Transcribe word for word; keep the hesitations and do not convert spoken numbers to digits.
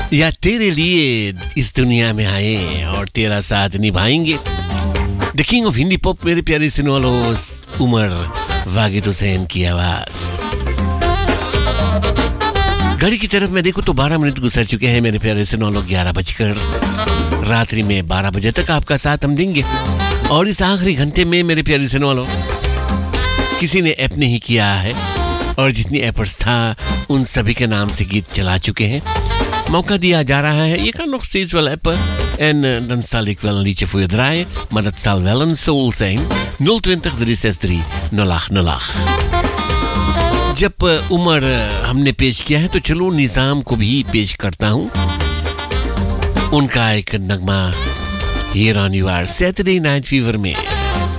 या तेरे लिए इस दुनिया में आए और तेरा साथ निभाएंगे। The king of Hindi pop मेरे प्यारे सुनने वालों, उमर वागिद हुसैन की आवाज। घड़ी की तरफ मैं देखूं तो बारह मिनट गुजर चुके हैं मेरे प्यारे सुनने वालों। ग्यारह बजकर रात्रि में बारह बजे तक आपका साथ हम देंगे और इस आखिरी घंटे में मेरे प्यारे सुनने वालों, किसी ने ऐप नहीं किया है और जितनी ऐपर्स था उन सभी के नाम से गीत चला चुके हैं। Mauka dia jara je kan nog steeds wel appen en uh, dan zal ik wel een liedje voor je draaien, maar dat zal wel een soul zijn. nul twintig drie zes drie nul acht nul acht. जब उमर हमने पेश किया है तो चलो निजाम को भी पेश करता हूँ। उनका एक नगमा Here on your Saturday Night Fever में